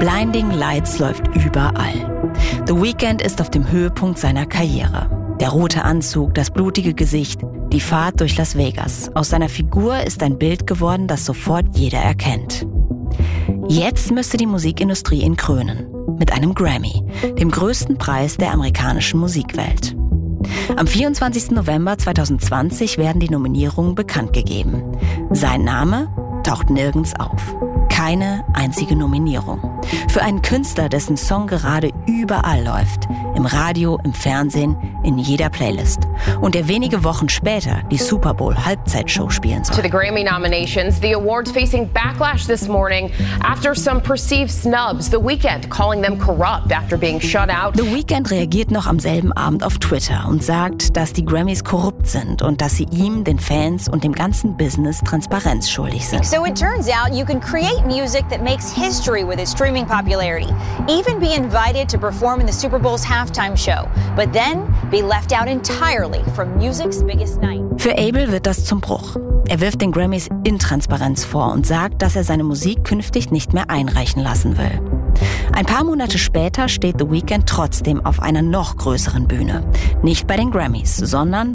Blinding Lights läuft überall. The Weeknd ist auf dem Höhepunkt seiner Karriere. Der rote Anzug, das blutige Gesicht, die Fahrt durch Las Vegas. Aus seiner Figur ist ein Bild geworden, das sofort jeder erkennt. Jetzt müsste die Musikindustrie ihn krönen. Mit einem Grammy, dem größten Preis der amerikanischen Musikwelt. Am 24. November 2020 werden die Nominierungen bekannt gegeben. Sein Name taucht nirgends auf. Keine einzige Nominierung. Für einen Künstler, dessen Song gerade überall läuft. Im Radio, im Fernsehen, in jeder Playlist. Und der wenige Wochen später die Super Bowl Halbzeitshow spielen soll. To the Grammy nominations, the awards facing backlash this morning after some perceived snubs. The Weeknd calling them corrupt after being shut out. The Weeknd reagiert noch am selben Abend auf Twitter und sagt, dass die Grammys korrupt sind und dass sie ihm, den Fans und dem ganzen Business Transparenz schuldig sind. So it turns out you can create music that makes history with its streaming popularity, even be invited to perform in the Super Bowl's halftime show, but then be left out entirely from music's biggest night. Für Abel wird das zum Bruch. Er wirft den Grammys Intransparenz vor und sagt, dass er seine Musik künftig nicht mehr einreichen lassen will. Ein paar Monate später steht The Weeknd trotzdem auf einer noch größeren Bühne. Nicht bei den Grammys, sondern